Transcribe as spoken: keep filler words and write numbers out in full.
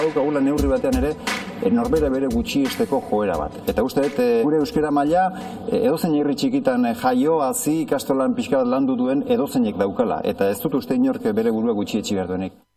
Daukagula neurri batean ere norbera bere gutxiesteko joera bat. Eta uste dut, gure euskara maila edozein herri txikitan jaio, hazi, ikastolan pixka bat landu duen edozeinek daukala. Eta ez dut uste inork bere burua gutxietsi behar duenik.